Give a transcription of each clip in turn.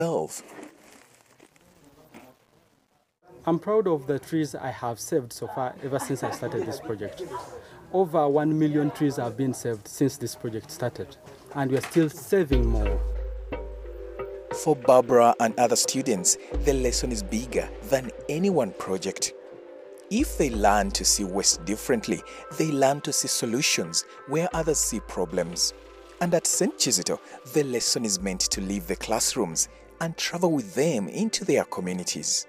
themselves. I'm proud of the trees I have saved so far ever since I started this project. Over 1 million trees have been saved since this project started, and we're still saving more. For Barbara and other students, the lesson is bigger than any one project. If they learn to see waste differently, they learn to see solutions where others see problems. And at St. Kizito, the lesson is meant to leave the classrooms and travel with them into their communities.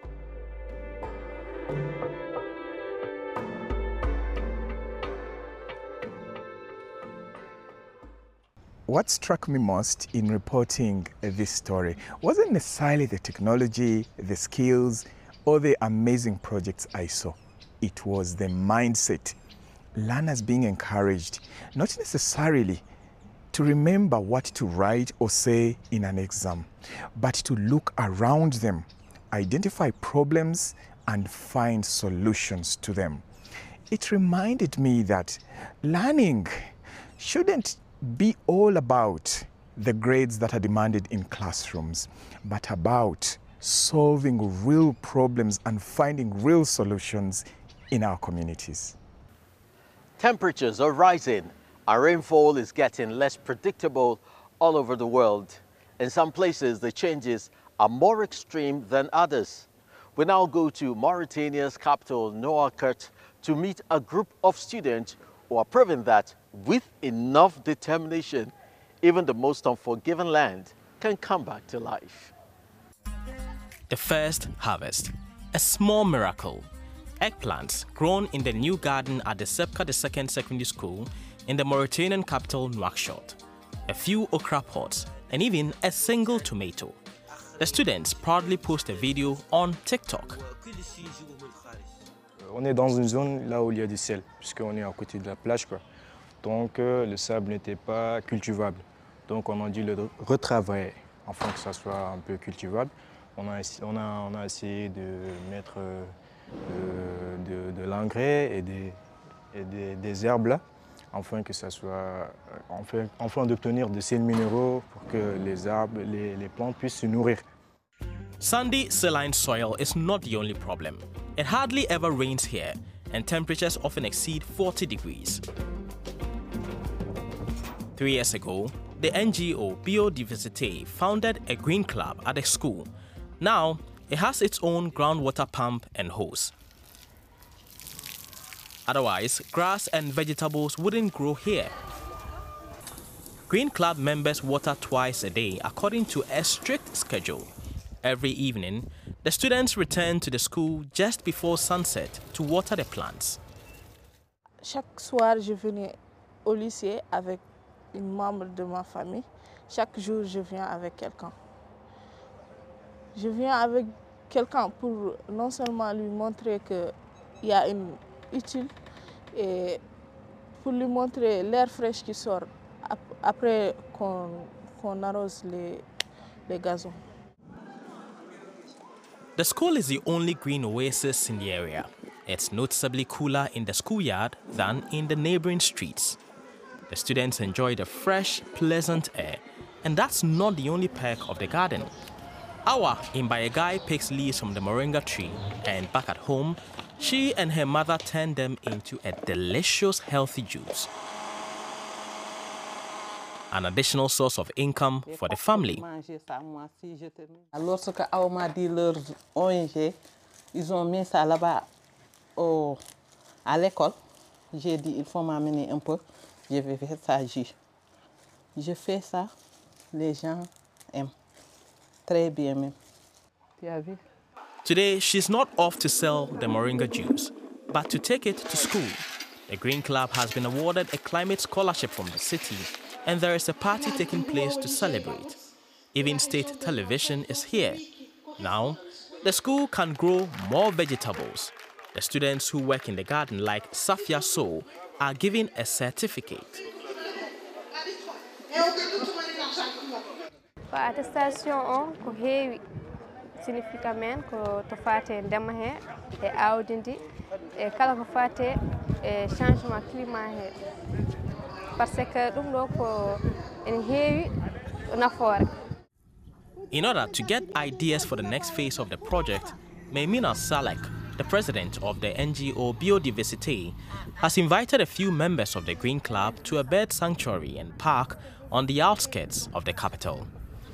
What struck me most in reporting this story wasn't necessarily the technology, the skills, or the amazing projects I saw. It was the mindset. Learners being encouraged, not necessarily to remember what to write or say in an exam, but to look around them, identify problems, and find solutions to them. It reminded me that learning shouldn't be all about the grades that are demanded in classrooms, but about solving real problems and finding real solutions in our communities. Temperatures are rising. Our rainfall is getting less predictable all over the world. In some places, the changes are more extreme than others. We now go to Mauritania's capital, Nouakchott, to meet a group of students who are proving that with enough determination, even the most unforgiving land can come back to life. The first harvest, a small miracle. Eggplants grown in the new garden at the Sepka II Secondary School in the Mauritanian capital Nouakchott. A few okra pods and even a single tomato. The students proudly post a video on TikTok. On est dans une zone là où il y a du sel, puisqu'on est à côté de la plage, quoi. Donc le sable n'était pas cultivable. Donc on a dû le retravailler afin que ça soit un peu cultivable. On a essayé de mettre de l'engrais et des herbes là, afin que ça soit, afin d'obtenir de sels minéraux pour que les arbres, les plantes puissent se nourrir. Sandy, saline soil is not the only problem. It hardly ever rains here, and temperatures often exceed 40 degrees. 3 years ago, the NGO Biodiversité founded a green club at the school. Now, it has its own groundwater pump and hose. Otherwise, grass and vegetables wouldn't grow here. Green Club members water twice a day according to a strict schedule. Every evening, the students return to the school just before sunset to water the plants. Chaque soir, je venais au lycée avec une membre de ma famille. Chaque jour, je viens avec quelqu'un. Je viens avec quelqu'un pour non seulement lui montrer qu'il y a une utile et pour lui montrer l'air fraîche qui sort après qu'on arrose les gazons. The school is the only green oasis in the area. It's noticeably cooler in the schoolyard than in the neighboring streets. The students enjoy the fresh, pleasant air, and that's not the only perk of the garden. Awa Imbayegai picks leaves from the moringa tree, and back at home, she and her mother turn them into a delicious, healthy juice. An additional source of income for the family. Lorsque Awa m'a dit leur ONG, ils ont mis ça là-bas à l'école, j'ai dit il faut m'amener un peu, je vais faire ça. Je fais ça, les gens aiment. Très bien même. Tu as vu? Today, she's not off to sell the moringa juice, but to take it to school. The Green Club has been awarded a climate scholarship from the city, and there is a party taking place to celebrate. Even state television is here. Now, the school can grow more vegetables. The students who work in the garden, like Safia Sow, are given a certificate. Attestation ko heewi significa men ko to fate ndema he e awdi ndi e kala ko fate e changement climat he parce que ɗum ɗo ko ene heewi nafoore. In order to get ideas for the next phase of the project, Maimouna Salek, the president of the NGO Biodiversité, has invited a few members of the Green Club to a bird sanctuary and park on the outskirts of the capital.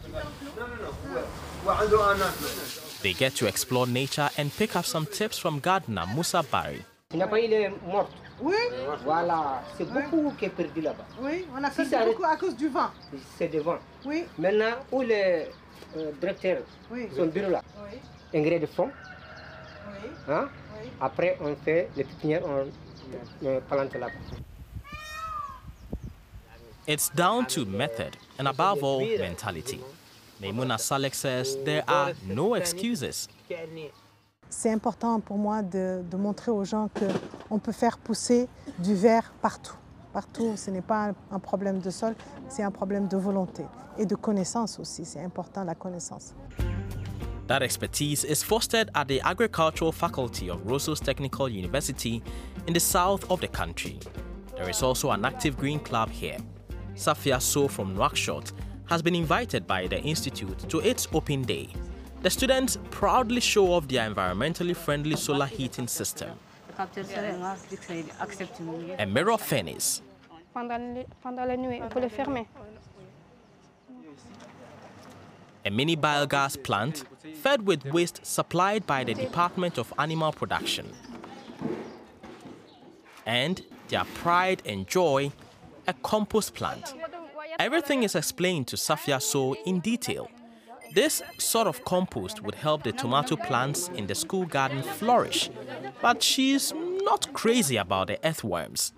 They get to explore nature and pick up some tips from gardener Moussa Barry. Il est mort. Oui. Voilà, c'est beaucoup qui est perdu là-bas. Oui, on a perdu beaucoup à cause du vent. C'est du vent. Oui. Maintenant, où les directeurs, son bureau là, engrais de fond. Oui. Hein? Oui. Après, on fait les pépinières, on plante là-bas. It's down to method and above all, mentality. Maimouna Salek says there are no excuses. C'est important pour moi de montrer aux gens qu'on peut faire pousser du verre partout. Partout, ce n'est pas un problème de sol, c'est un problème de volonté et de connaissance aussi. C'est important, la connaissance. That expertise is fostered at the Agricultural Faculty of Rosos Technical University in the south of the country. There is also an active green club here. Safia So from Nouakchott has been invited by the institute to its open day. The students proudly show off their environmentally friendly solar heating system. A mirror furnace. Pendant la nuit, il faut le fermer. A mini biogas plant fed with waste supplied by the Department of Animal Production. And their pride and joy, a compost plant. Everything is explained to Safia So in detail. This sort of compost would help the tomato plants in the school garden flourish, but she's not crazy about the earthworms.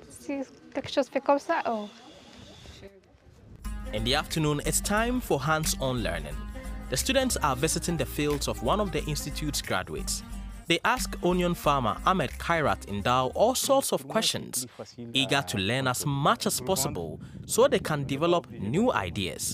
In the afternoon, it's time for hands-on learning. The students are visiting the fields of one of the institute's graduates. They ask onion farmer Ahmed Kairat Indao all sorts of questions, eager to learn as much as possible so they can develop new ideas.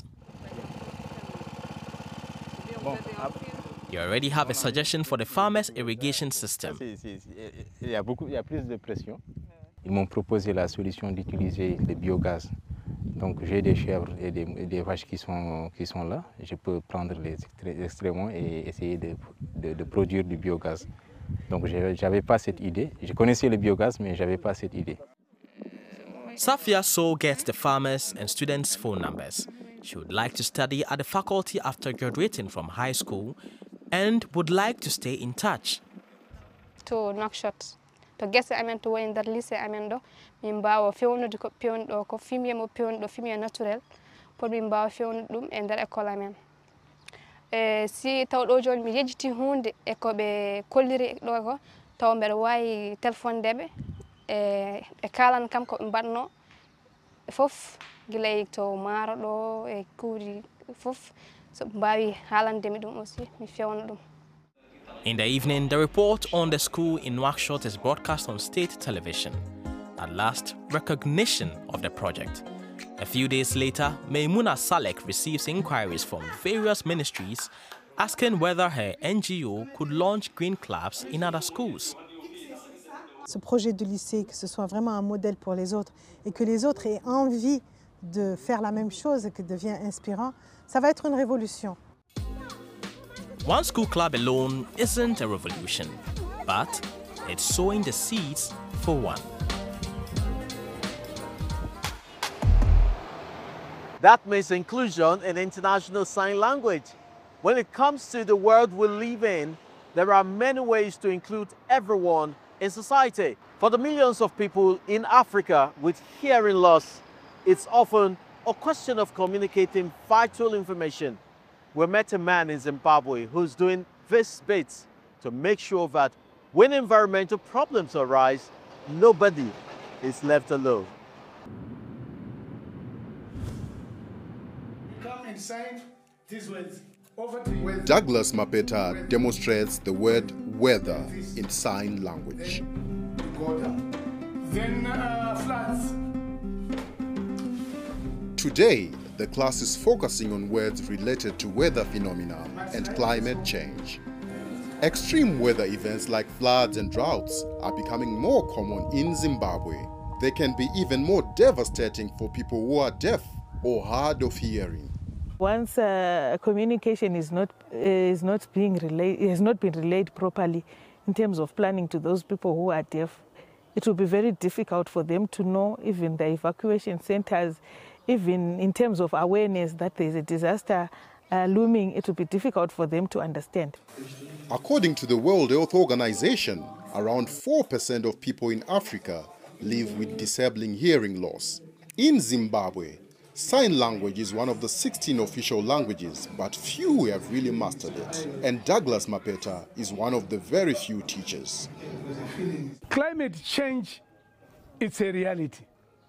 You already have a suggestion for the farmers' irrigation system. Il y a plus de pression. Ils m'ont proposé la solution d'utiliser le biogaz. Donc j'ai des chèvres et des vaches qui sont là. Je peux prendre les excréments et essayer de produire du biogaz. Donc je n'avais pas cette idée. Je connaissais le biogaz, mais je n'avais pas cette idée. Safia So gets the farmers and students' phone numbers. She would like to study at the faculty after graduating from high school and would like to stay in touch. To Nouakchott. To guess amen to in that lycée amen do min bawa fewnude ko pewndo ko fumier mo pewndo fumier naturel pour min bawa fewnude dum e der école amen. Si taw do joni mi yejjiti hunde e ko be kolliri do ko taw mbeɗa wawi téléphone deɓe e kalan kam ko ɓe mbaɗno fof guilay to maaro ɗo e kuuri fof so ɓe mbawi haalandemi ɗum aussi mi fewna ɗum. In the evening, the report on the school in Nouakchott is broadcast on state television. At last, recognition of the project. A few days later, Maimouna Salek receives inquiries from various ministries asking whether her NGO could launch green clubs in other schools. Ce projet de lycée, que ce soit vraiment un modèle pour les autres et que les autres aient envie de faire la même chose et que devient inspirant, ça va être une révolution. One school club alone isn't a revolution, but it's sowing the seeds for one. That means inclusion in international sign language. When it comes to the world we live in, there are many ways to include everyone in society. For the millions of people in Africa with hearing loss, it's often a question of communicating vital information. We met a man in Zimbabwe who's doing this bit to make sure that when environmental problems arise, nobody is left alone. Come inside these words. Over to you. Douglas Mapeta demonstrates the word weather in sign language. Then floods. Today, the class is focusing on words related to weather phenomena and climate change. Extreme weather events like floods and droughts are becoming more common in Zimbabwe. They can be even more devastating for people who are deaf or hard of hearing. Once communication is not being has not been relayed properly in terms of planning to those people who are deaf, it will be very difficult for them to know even the evacuation centers, even in terms of awareness that there is a disaster looming, it will be difficult for them to understand. According to the World Health Organization, around 4% of people in Africa live with disabling hearing loss. In Zimbabwe, sign language is one of the 16 official languages, but few have really mastered it. And Douglas Mapeta is one of the very few teachers. Climate change, it's a reality.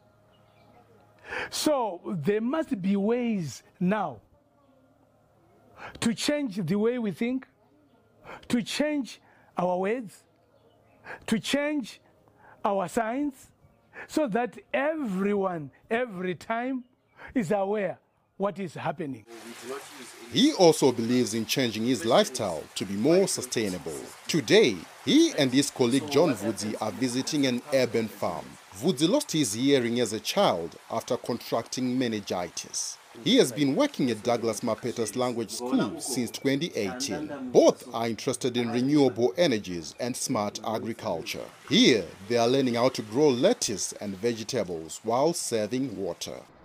So there must be ways now to change the way we think, to change our words, to change our signs, so that everyone, every time, is aware what is happening. He also believes in changing his lifestyle to be more sustainable. Today, he and his colleague John Vudzi are visiting an urban farm. Vudzi lost his hearing as a child after contracting meningitis. He has been working at Douglas Mapeta's language school since 2018. Both are interested in renewable energies and smart agriculture. Here, they are learning how to grow lettuce and vegetables while saving water.